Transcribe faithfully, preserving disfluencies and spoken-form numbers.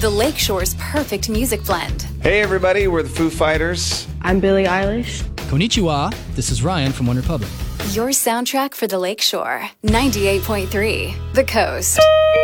the Lakeshore's perfect music blend. Hey everybody, we're the Foo Fighters. I'm Billie Eilish. Konnichiwa, this is Ryan from OneRepublic. Your soundtrack for the Lakeshore. ninety-eight point three, The Coast.